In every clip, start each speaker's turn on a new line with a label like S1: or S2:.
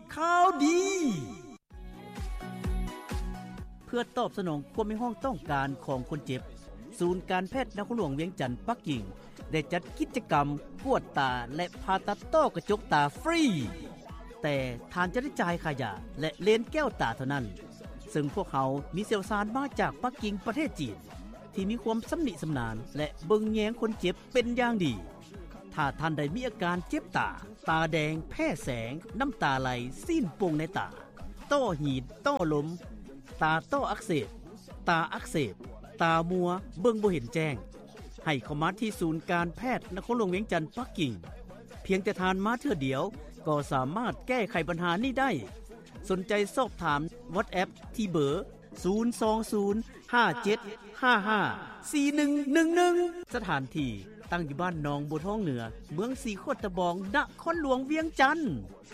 S1: ข่าวดีเพื่อตอบสนองความมีห้องต้องการของคนเจ็บศูนย์การแพทย์นครหลวงเวียงจันทน์ปักกิ่งได้จัดกิจกรรมกวดตาและผ่าตัดต้อกระจกตาฟรีแต่ทานจะได้จ่ายค่ายาและเลนส์แก้วตาเท่านั้นซึ่งพวกเขามีเชี่ยวชาญมาจากปักกิ่งประเทศจีนที่มีความสำนิสำนานและเบิ่งแยงคนเจ็บเป็นอย่างดีถ้าท่านใดมีอาการเจ็บตาตาแดงแพ้แสงน้ำตาไหลซีนโป่งในตาต้อหีดต้อลมตาต้ออักเสบตาอักเสบตามัวเบิ่งบ่เห็นแจ้งให้เข้ามาที่ศูนย์การแพทย์นครหลวงเวียงจันทน์ปักกิ่งเพียงแต่ทานมาเทื่อเดียวก็สามารถแก้ไขปัญหานี้ได้สนใจสอบถาม WhatsApp ที่เบอร์02057554111สถานที่ตั้งอยู่บ้านหนองบัวทองเหนือเมืองสีโคตรบองนครหลวงเวียงจันทน์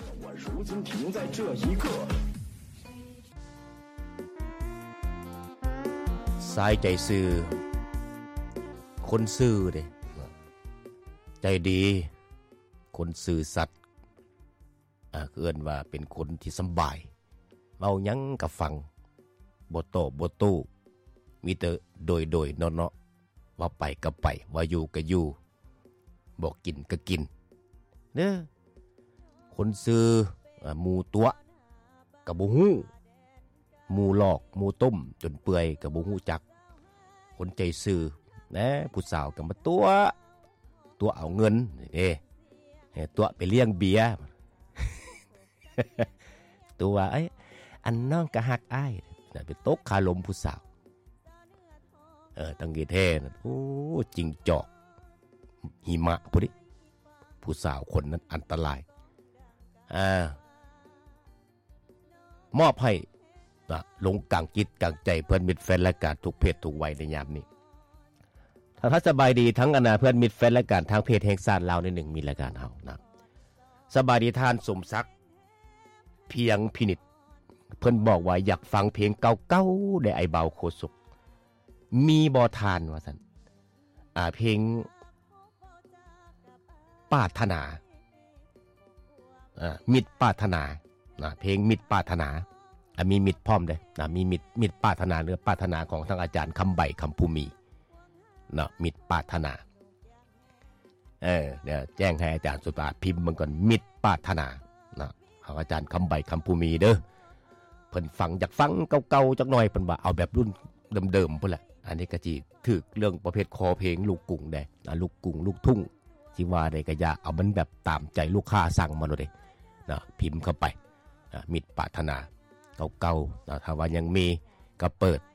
S2: สายใจซื่อคนซื่อเด้ใจดีคนซื่อสัตย์เอิ้นว่าเป็นคนที่สำบายเว้าหยังก็ฟังบ่โต้บ่ตู้มีแต่โดยเนาะๆว่าไปก็ไปว่าอยู่ก็อยู่บ่กินก็กินเด้อคนซื่อหมู่ตัวก็บ่ฮู้หมู่หลอกหมู่ต้มจนเปื่อยก็บ่ฮู้จักคนใจซื่อนะผู้สาวก็มาตัวเอาเงินเด้ตัวไปเลี้ยงเบียร์ ตัวไอ้อันน้องก็ฮักอ้ายไปตกคาลมผู้สาวตั้งกี่แท้นะโอ้จริงจอกหิมะพุ่นดิผู้สาวคนนั้นอันตรายมอบให้ลงกลางจิตกลางใจเพื่อนมิตรแฟนและการทุกเพศทุกวัยในยามนี้ถ้าสบายดีทั้งอนาเพื่อนมิตรแฟนและการทางเพจแห่งศาสตร์ลาวในหนึ่งมีรายการเฮานะสบายดีทานสมศักดิ์เพียงพินิจเพิ่นบอกว่าอยากฟังเพลงเก่าๆได้ไอเบาโคสุกมีบ่ทานว่าซั่นเพลงปรารถนามิตรปรารถนาเพลงมิตรปรารถนามีมิตรพร้อมเด้มีมิตรปรารถนาเนื้อปรารถนาของทางอาจารย์คำใบคำภูมิมิตรปรารถนาเดี๋ยวแจ้งให้อาจารย์สุภาพพิมพ์มันก่อนมิตรปรารถนาของอาจารย์คำใบคำภูมิเด้อเพิ่นฟังจากฟังเก่าๆจักหน่อยเพิ่นว่าเอาแบบรุ่นเดิมๆพุ่นแหละอันนี้ก็สิถึกเรื่องประเภทคอเพลงลูกกุ้งได้ลูกกุ้งลูกทุ่งสิว่าได้ก็อย่าเอามันแบบตามใจลูกค้าสั่งมาโลดเด้พิมพ์เข้าไปมิตรปรารถนาเก่าๆถ้าว่ายังมีก็เปิด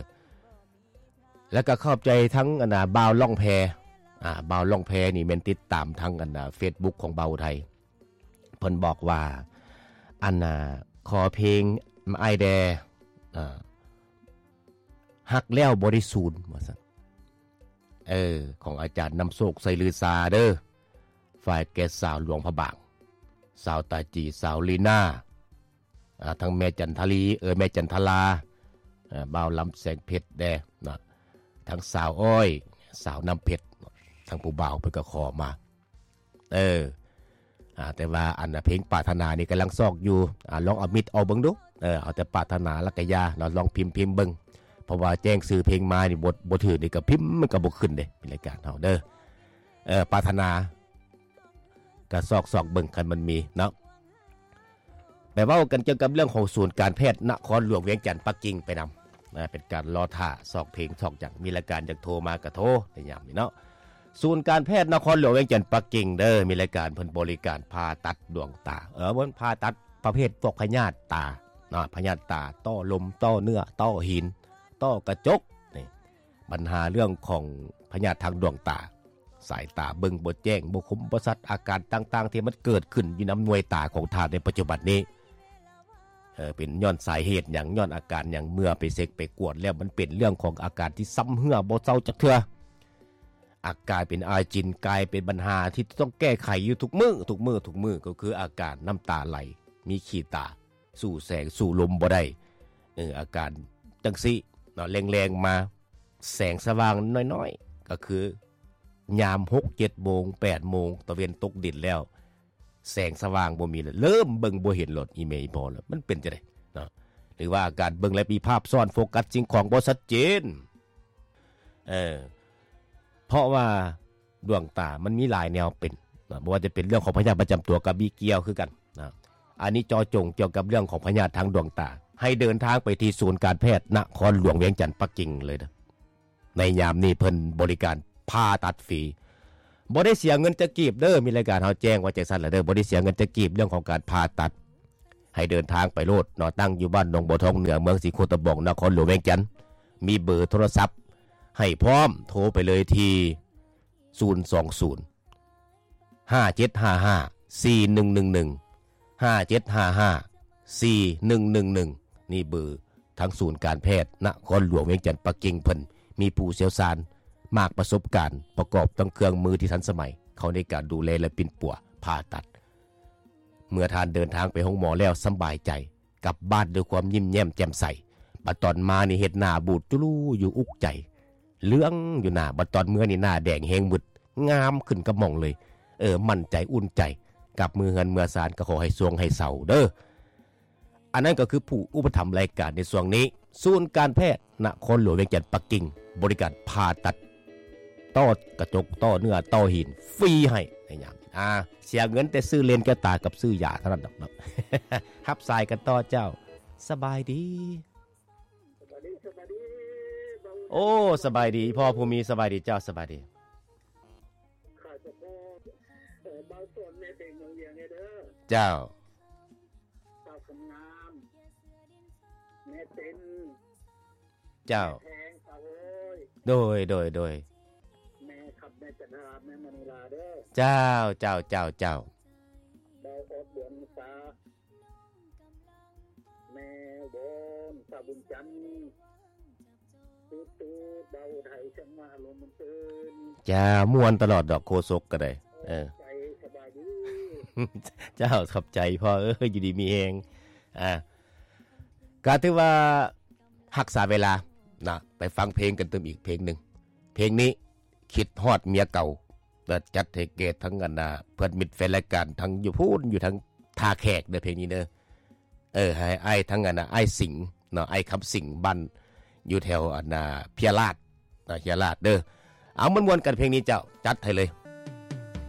S2: แล้วก็ขอบใจทั้งบ่าวล่องแพบ่าวล่องแพนี่แม่นติดตามทั้งFacebook ของบ่าวไทยเพิ่นบอกว่าขอเพลงไอแดฮักแล้วบริสุทธิ์ว่าซั่นของอาจารย์นำโศกไสลือซาเด้อฝ่ายแก่สาวหลวงพระบางสาวตาจีสาวลีน่าทั้งแม่จันทลีแม่จันทลาบ่าวลำแสงเพชรแดทั้งสาวอ้อยสาวน้ำเพชรทั้งผู้บ่าวเพิ่นก็ขอมาแต่ว่าเพลงปรารถนานี่กำลังซอกอยู่ลองเอามิดเอาเบิ่งดูเอาแต่ปรารถนาละกะยาเราลองพิมพ์เบิ่งเพราะว่าแจ้งซื้อเพลงมานี่บ่ถือนี่ก็พิมพ์มันก็บ่ขึ้นเด้เป็นรายการเฮาเด้อปรารถนาก็ซอกเบิ่งคันมันมีเนาะไปเว้ากันเกี่ยวกับเรื่องของศูนย์การแพทย์นครหลวงเวียงจันทน์ปักกิ่งไปนำเป็นการรอท่าซอกเพลงซอกอย่างมีรายการอยากโทรมาก็โทรในยามนี้เนาะศูนย์การแพทย์นครหลวงเวียงจันทน์ปักกิ่งเด้อมีรายการเพิ่นบริการผ่าตัดดวงตาบ่ผ่าตัดประเภทพวกพยาธิตาพยาธิตาต้อลมต้อเนื้อต้อหินต้อกระจกนี่ปัญหาเรื่องของพยาธิทางดวงตาสายตาเบิ่งบ่แจ้งบ่คมบ่ชัดอาการต่างๆที่มันเกิดขึ้นอยู่นำหน่วยตาของท่านในปัจจุบันนี้เป็นย้อนสาเหตุหยังย้อนอาการหยังเมื่อไปเช็คไปกวดแล้วมันเป็นเรื่องของอาการที่ซ้ำเหือบ่เซาจักเทื่ออาการเป็นอาจินกลายเป็นปัญหาที่ต้องแก้ไขอยู่ทุกมื้อก็คืออาการน้ำตาไหลมีขี้ตาสู่แสงสู่ลมบ่ได้อาการจังซี่แรงๆมาแสงสว่างน้อยๆก็คือยาม 6-7 โมง 8 โมงตะเวนตกดินแล้วแสงสว่างบ่มีแล้วเริ่มเบิ่งบ่เห็นรถอีเมลพอแล้วมันเป็นจังได๋เนาะหรือว่าการเบิ่งและมีภาพซ้อนโฟกัสสิ่งของบ่ชัดเจนเพราะว่าดวงตามันมีหลายแนวเป็นนะบ่ว่าจะเป็นเรื่องของพยาธิประจำตัวกับมีเกี่ยวคือกันนะอันนี้เจาะจงเกี่ยวกับเรื่องของพยาธิทางดวงตาให้เดินทางไปที่ศูนย์การแพทย์นครหลวงเวียงจันทน์ปักกิ่งเลยนะในยามนี้เพิ่นบริการผ่าตัดฟรีบ่ได้เสียเงินจะกีบเด้อมีรายการเฮาแจ้งว่าจังซั่นล่ะเด้อบ่ได้เสียเงินจะกีบเรื่องของการผ่าตัดให้เดินทางไปโลดเนาะตั้งอยู่บ้านหนองบัวทองเหนือเมืองศรีโคตะบองนครหลวงเวียงจันทน์มีเบอร์โทรศัพท์ให้พร้อมโทรไปเลยที่020 5755 4111 5755 4111นี่เบอร์ทั้งศูนย์การแพทย์นครหลวงเวียงจันทน์ปักกิ่งเพิ่นมีผู้เชี่ยวชาญมากประสบการณ์ประกอบทั้งเครื่องมือที่ทันสมัยเขาในการดูแลและปิ่นปัวผ่าตัดเมื่อท่านเดินทางไปห้องหมอแล้วสบายใจกลับบ้านด้วยความยิ้มแย้มแจ่มใสบัดตอนมานี่เฮ็ดหน้าบูดจุลูอยู่อุกใจเหลืองอยู่หน้าบัดตอนเมื่อนี่หน้าแดงแฮงมึดงามขึ้นกระหม่องเลยมั่นใจอุ่นใจกับมือเงินเมื่อสารก็ขอให้สวงให้เศร้าเด้ออันนั้นก็คือผู้อุปถัมภ์รายการในช่วงนี้ศูนย์การแพทย์นครหลวงเวียงจันทน์ปักกิ่งบริการผ่าตัดต้อกระจกต้อเนื้อต้อหินฟรีให้ในยามเสียเงินแต่ซื้อเลนส์แก้วตากับซื้อยาเท่านั้นดอก ฮับสายกันต่อเจ้าสบายดีโอ้สบายดีพ่อภูมิสบายดีเจ้าสบายดีเจ้าเจ้าโดยแม่ขับแม่จันทราแม่มณีลาเด้อเจ้าดาวอบเดือนษาแม่บนสาบุญจันทร์ตูเบาไทยช่างมาลมมันตื่นจ้าม่วนตลอดดอกโคศกก็ได้ใจสบายดีเจ้าขอบใจพ่ออยู่ดีมีเองก็ถือว่ารักษาเวลานะไปฟังเพลงกันเติมอีกเพลงนึงเพลงนี้คิดฮอดเมียเก่าจัดให้เกตทั้งกันเพื่อนมิตรแฟนรายการทั้งอยู่พูดอยู่ทั้งท่าแขกเด้อเพลงนี้เด้อให้ไอ้ทั้งกันไอ้สิงเนาะไอ้คำสิงบ้านอยู่แถวเพียราชเด้อเอาม่วนๆกันเพลงนี้เจ้าจัดให้เลย